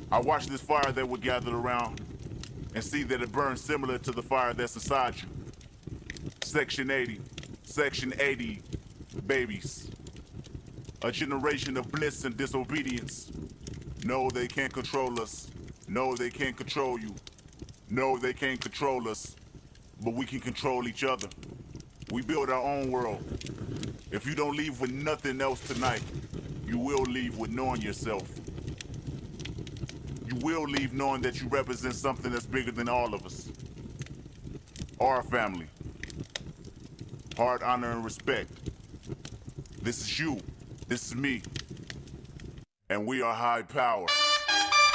I watch this fire that we're gathered around and see that it burns similar to the fire that's inside you. Section 80. Section 80, babies. A generation of bliss and disobedience. No, they can't control us. No, they can't control you. No, they can't control us. But we can control each other. We build our own world. If you don't leave with nothing else tonight, you will leave with knowing yourself. You will leave knowing that you represent something that's bigger than all of us. Our family. Heart, honor, and respect. This is you. This is me. And we are high power.